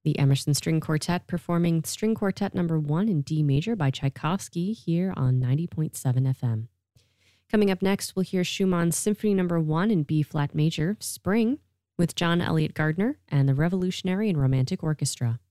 The Emerson String Quartet performing String Quartet Number 1 in D major by Tchaikovsky here on 90.7 FM. Coming up next, we'll hear Schumann's Symphony Number 1 in B flat major, Spring, with John Elliott Gardner and the Revolutionary and Romantic Orchestra.